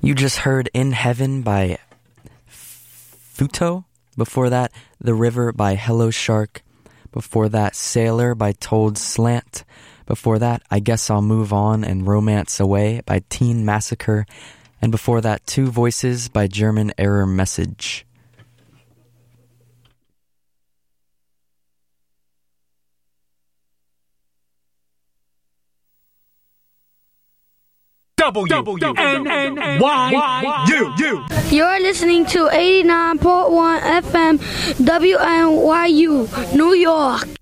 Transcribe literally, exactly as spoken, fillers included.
You just heard In Heaven by Futo. Before that, The River by Hello Shark. Before that, Sailor by Told Slant. Before that, I Guess I'll Move On and Romance Away by Teen Massacre. And before that, Two Voices by German Error Message. W N N Y U. You're listening to eighty-nine point one F M W N Y U, New York.